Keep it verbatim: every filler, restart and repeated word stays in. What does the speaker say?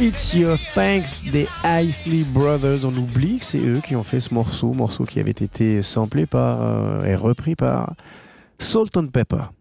It's Your Thanks des Isley Brothers. On oublie que c'est eux qui ont fait ce morceau, morceau qui avait été samplé par euh, et repris par Salt and Pepper.